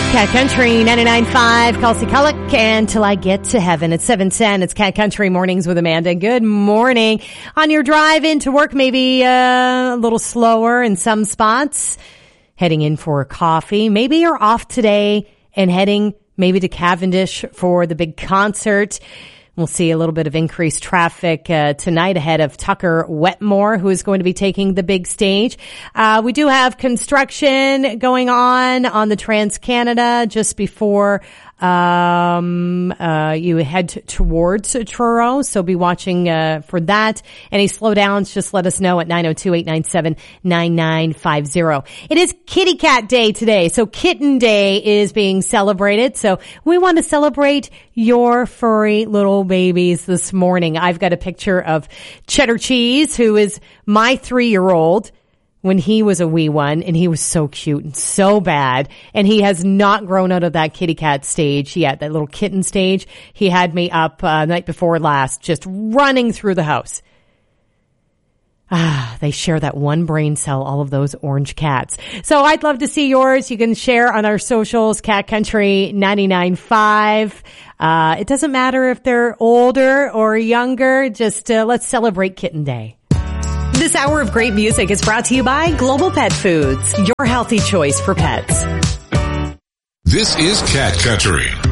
Cat Country 99.5, Kelsey Cullick, and Till I Get to Heaven at 7:10. It's Cat Country Mornings with Amanda. Good morning. On your drive into work, maybe a little slower in some spots, heading in for a coffee. Maybe you're off today and heading maybe to Cavendish for the big concert. We'll see a little bit of increased traffic tonight ahead of Tucker Wetmore, who is going to be taking the big stage. We do have construction going on the Trans-Canada just before you head towards Truro, so be watching for that. Any slowdowns, just let us know at 902-897-9950. It is Kitty Cat Day today, so Kitten Day is being celebrated, so we want to celebrate your furry little babies this morning. I've got a picture of Cheddar Cheese, who is my 3-year-old. When he was a wee one, and he was so cute and so bad, and he has not grown out of that kitty cat stage yet, that little kitten stage. He had me up night before last, just running through the house. They share that one brain cell, all of those orange cats. So I'd love to see yours. You can share on our socials, Cat Country 99.5. It doesn't matter if they're older or younger, just let's celebrate Kitten Day. This hour of great music is brought to you by Global Pet Foods, your healthy choice for pets. This is Cat Country.